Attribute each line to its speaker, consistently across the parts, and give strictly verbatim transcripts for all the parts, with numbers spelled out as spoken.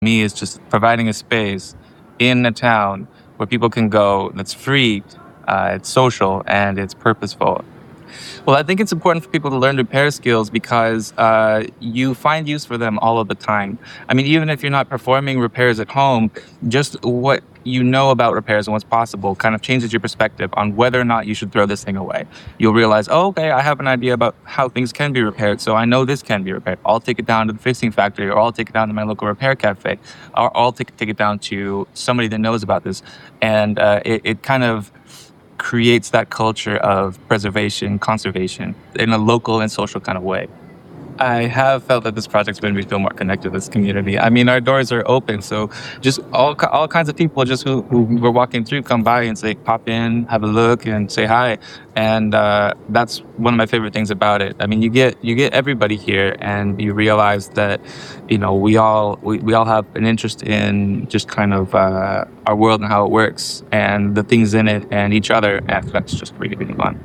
Speaker 1: Me is just providing a space in a town where people can go that's free, uh, it's social, and it's purposeful. Well, I think it's important for people to learn repair skills because uh, you find use for them all of the time. I mean, even if you're not performing repairs at home, just what you know about repairs and what's possible kind of changes your perspective on whether or not you should throw this thing away. You'll realize, oh, okay, I have an idea about how things can be repaired, so I know this can be repaired. I'll take it down to the fixing factory, or I'll take it down to my local repair cafe, or I'll take, take it down to somebody that knows about this. And uh, it, it kind of creates that culture of preservation, conservation in a local and social kind of way. I have felt that this project's made me feel more connected to this community. I mean, our doors are open, so just all all kinds of people just who, who were walking through come by and say, pop in, have a look, and say hi. And uh, that's one of my favorite things about it. I mean, you get you get everybody here, and you realize that, you know, we all we, we all have an interest in just kind of uh, our world and how it works, and the things in it, and each other, and that's just really really fun.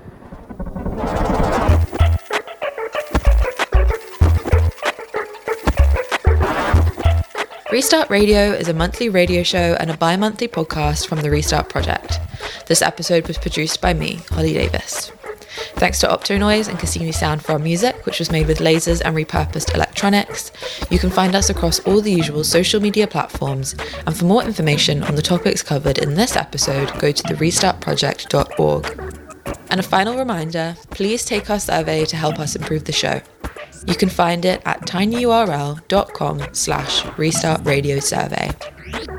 Speaker 2: Restart Radio is a monthly radio show and a bi-monthly podcast from the Restart Project. This episode was produced by me, Holly Davis. Thanks to Optonoise and Cassini Sound for our music, which was made with lasers and repurposed electronics. You can find us across all the usual social media platforms, and for more information on the topics covered in this episode, go to the restart project dot org. And a final reminder, please take our survey to help us improve the show. You can find it at tinyurl dot com slash restart radio survey.